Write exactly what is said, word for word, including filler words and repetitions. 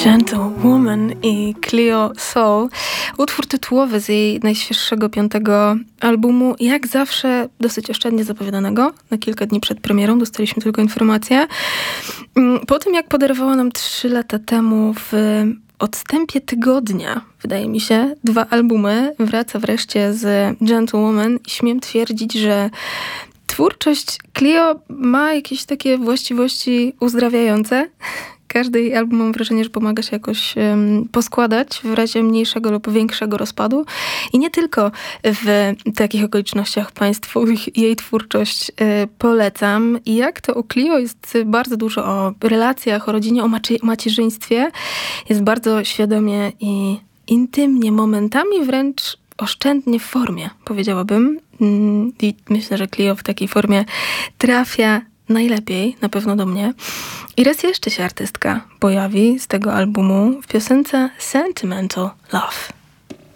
Gentlewoman i Cleo Sol. Utwór tytułowy z jej najświeższego piątego albumu, jak zawsze dosyć oszczędnie zapowiadanego. Na kilka dni przed premierą dostaliśmy tylko informację. Po tym, jak podarowała nam trzy lata temu w odstępie tygodnia, wydaje mi się, dwa albumy, wraca wreszcie z Gentlewoman i śmiem twierdzić, że twórczość Cleo ma jakieś takie właściwości uzdrawiające. Każdy jej album, mam wrażenie, że pomaga się jakoś um, poskładać w razie mniejszego lub większego rozpadu. I nie tylko w takich okolicznościach Państwu jej twórczość y, polecam. I jak to u Cleo jest bardzo dużo o relacjach, o rodzinie, o macie- macierzyństwie. Jest bardzo świadomie i intymnie, momentami wręcz oszczędnie w formie, powiedziałabym. Mm, I myślę, że Cleo w takiej formie trafia najlepiej, na pewno do mnie. I raz jeszcze się artystka pojawi z tego albumu w piosence Sentimental Love.